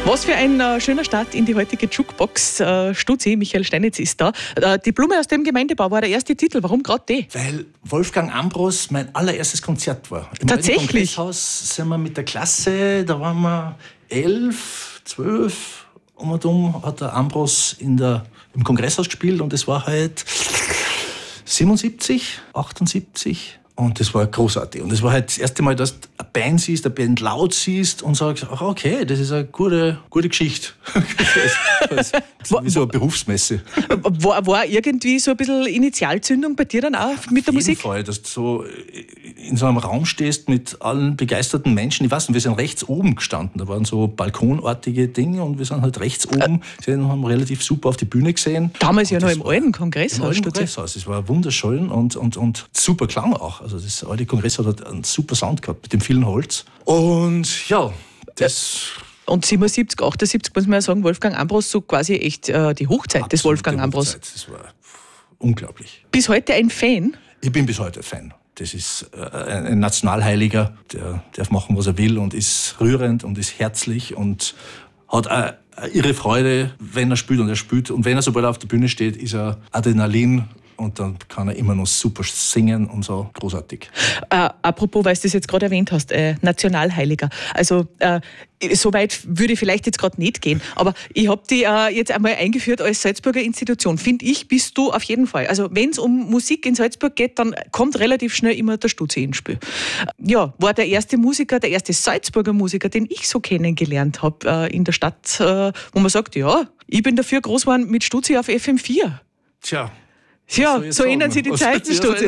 Was für ein schöner Start in die heutige Jukebox. Stutzi, Michael Steinitz ist da. Die Blume aus dem Gemeindebau war der erste Titel. Warum gerade die? Weil Wolfgang Ambros mein allererstes Konzert war. Im Tatsächlich? Kongresshaus sind wir mit der Klasse, da waren wir 11, 12 und hat der Ambros im Kongresshaus gespielt und das war halt 77, 78. Und das war großartig. Und das war halt das erste Mal, dass du eine Band siehst, eine Band laut siehst und sagst, ach okay, das ist eine gute Geschichte. Das ist wie so eine Berufsmesse. War irgendwie so ein bisschen Initialzündung bei dir dann auch mit der Musik? Auf jeden Fall, dass du so in so einem Raum stehst mit allen begeisterten Menschen. Ich weiß nicht, wir sind rechts oben gestanden. Da waren so balkonartige Dinge und wir sind halt rechts oben. Wir haben relativ super auf die Bühne gesehen. Damals ja noch im alten Kongresshaus. Im Kongresshaus. Es war wunderschön und super Klang auch. Also das alte Kongresshaus hat einen super Sound gehabt mit dem vielen Holz. Und ja, das... Und 77, 78 muss man ja sagen, Wolfgang Ambros, so quasi echt die Hochzeit des Wolfgang Ambros. Das war unglaublich. Bis heute ein Fan? Ich bin bis heute Fan. Das ist ein Nationalheiliger, der darf machen, was er will und ist rührend und ist herzlich und hat eine irre Freude, wenn er spielt und er spielt. Und wenn er sobald auf der Bühne steht, ist er Adrenalin. Und dann kann er immer noch super singen und so, großartig. Apropos, weil du das jetzt gerade erwähnt hast, Nationalheiliger. Also so weit würde ich vielleicht jetzt gerade nicht gehen, aber ich habe die jetzt einmal eingeführt als Salzburger Institution. Finde ich, bist du auf jeden Fall. Also wenn es um Musik in Salzburg geht, dann kommt relativ schnell immer der Stutzi ins Spiel. Ja, war der erste Salzburger Musiker, den ich so kennengelernt habe in der Stadt, wo man sagt, ja, ich bin dafür groß geworden mit Stutzi auf FM4. Tja. Ja, so ändern sich die Zeiten, Stutzi.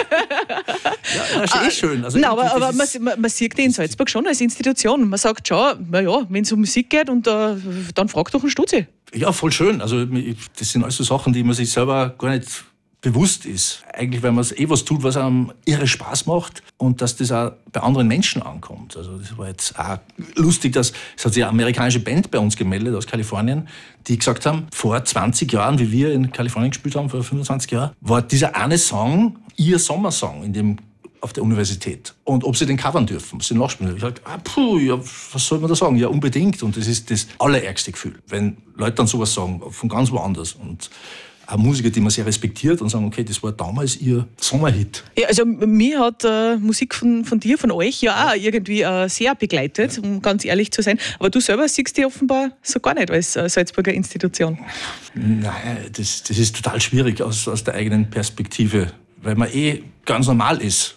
Ja, das ist eh schön. Also nein, aber man sieht die in Salzburg schon als Institution. Man sagt schon, naja, wenn es um Musik geht, und dann frag doch einen Stutzi. Ja, voll schön. Also das sind alles so Sachen, die man sich selber gar nicht bewusst ist. Eigentlich, weil man was tut, was einem irre Spaß macht und dass das auch bei anderen Menschen ankommt. Also das war jetzt auch lustig, es hat sich eine amerikanische Band bei uns gemeldet aus Kalifornien, die gesagt haben, vor 20 Jahren, wie wir in Kalifornien gespielt haben, vor 25 Jahren, war dieser eine Song ihr Sommersong auf der Universität. Und ob sie den covern dürfen, sie nachspielen. Ich sage, ja, was soll man da sagen? Ja, unbedingt. Und das ist das allerärgste Gefühl, wenn Leute dann sowas sagen, von ganz woanders. Und auch Musiker, die man sehr respektiert und sagen, okay, das war damals ihr Sommerhit. Ja, also mir hat Musik von dir, von euch ja auch irgendwie sehr begleitet, um ganz ehrlich zu sein. Aber du selber siehst dich offenbar so gar nicht als Salzburger Institution. Nein, das ist total schwierig aus der eigenen Perspektive, weil man ganz normal ist.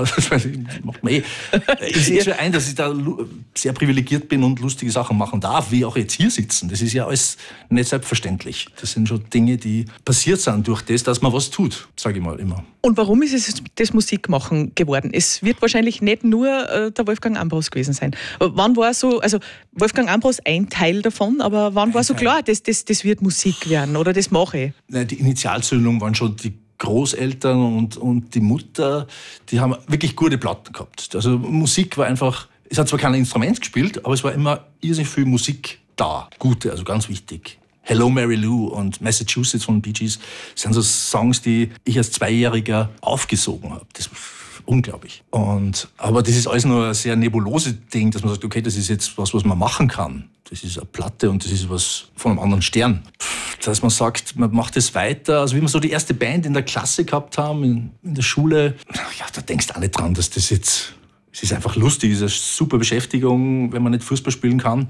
Macht man Ich sehe schon ein, dass ich da sehr privilegiert bin und lustige Sachen machen darf, wie auch jetzt hier sitzen. Das ist ja alles nicht selbstverständlich. Das sind schon Dinge, die passiert sind durch das, dass man was tut, sage ich mal immer. Und warum ist es das Musikmachen geworden? Es wird wahrscheinlich nicht nur der Wolfgang Ambros gewesen sein. Wann war so, also Wolfgang Ambros ein Teil davon, aber wann war so klar, das wird Musik werden oder das mache ich? Nein, die Initialzündung waren schon die Großeltern und die Mutter, die haben wirklich gute Platten gehabt. Also Musik war einfach, es hat zwar kein Instrument gespielt, aber es war immer irrsinnig viel Musik da. Gute, also ganz wichtig. Hello Mary Lou und Massachusetts von den Bee Gees sind so Songs, die ich als Zweijähriger aufgesogen habe. Das ist unglaublich. Aber das ist alles nur ein sehr nebulose Ding, dass man sagt, okay, das ist jetzt was man machen kann. Das ist eine Platte und das ist was von einem anderen Stern. Dass man sagt, man macht es weiter. Also wie wir so die erste Band in der Klasse gehabt haben, in der Schule, ja, da denkst du auch nicht dran, dass das jetzt... Es ist einfach lustig, es ist eine super Beschäftigung, wenn man nicht Fußball spielen kann.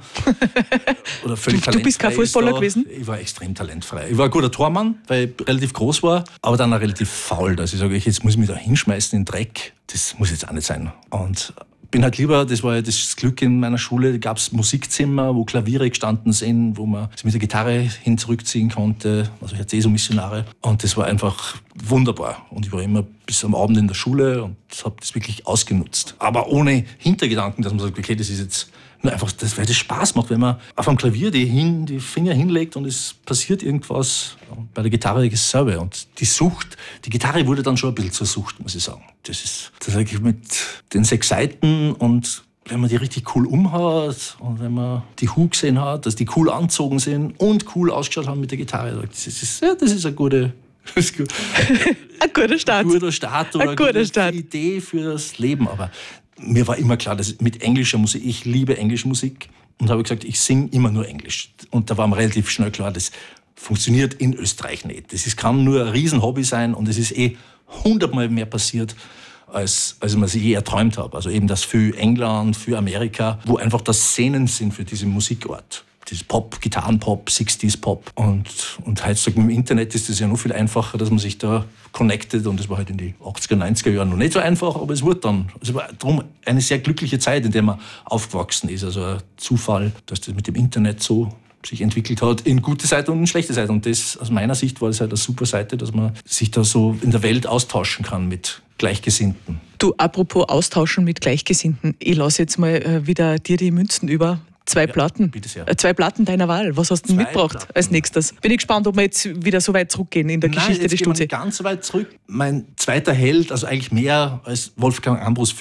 Oder völlig talentfrei. Du bist kein Fußballer gewesen? Ich war extrem talentfrei. Ich war ein guter Tormann, weil ich relativ groß war, aber dann auch relativ faul, dass ich sage, jetzt muss ich mich da hinschmeißen in den Dreck. Das muss jetzt auch nicht sein. Und bin halt lieber, das war ja das Glück in meiner Schule, da gab es Musikzimmer, wo Klaviere gestanden sind, wo man sich mit der Gitarre hin zurückziehen konnte, also ich hatte so Missionare. Und das war einfach wunderbar. Und ich war immer bis am Abend in der Schule und habe das wirklich ausgenutzt. Aber ohne Hintergedanken, dass man sagt, okay, das ist jetzt nur einfach, weil das Spaß macht, wenn man auf einem Klavier die Finger hinlegt und es passiert irgendwas. Und bei der Gitarre ist dasselbe. Und die Gitarre wurde dann schon ein bisschen zur Sucht, muss ich sagen. Das eigentlich mit den 6 Saiten und wenn man die richtig cool umhat und wenn man die Hu gesehen hat, dass die cool angezogen sind und cool ausgeschaut haben mit der Gitarre, das ist eine gute... ein guter Start. Ein guter Start oder eine gute Idee für das Leben. Aber mir war immer klar, dass mit englischer Musik, ich liebe englische Musik, und habe gesagt, ich singe immer nur Englisch. Und da war mir relativ schnell klar, das funktioniert in Österreich nicht. Kann nur ein Riesenhobby sein und es ist 100-mal mehr passiert, als ich mir je erträumt habe. Also eben das für England, für Amerika, wo einfach das Szenen sind für diese Musikart. Das Pop, Gitarrenpop, 60s-Pop. Und heutzutage mit dem Internet ist es ja noch viel einfacher, dass man sich da connectet. Und das war halt in den 80er, 90er Jahren noch nicht so einfach, aber es wurde dann. Es war darum eine sehr glückliche Zeit, in der man aufgewachsen ist. Also ein Zufall, dass das mit dem Internet so sich entwickelt hat in gute Seite und in schlechte Seite. Und das, aus meiner Sicht, war das halt eine super Seite, dass man sich da so in der Welt austauschen kann mit Gleichgesinnten. Du, apropos austauschen mit Gleichgesinnten, ich lasse jetzt mal wieder dir die Münzen über. 2 Platten. Bitte sehr. 2 Platten deiner Wahl. Was hast du denn mitgebracht Platten. als nächstes? Bin ich gespannt, ob wir jetzt wieder so weit zurückgehen in der Geschichte der Stutzi. Ganz so weit zurück. Mein zweiter Held, also eigentlich mehr als Wolfgang Ambros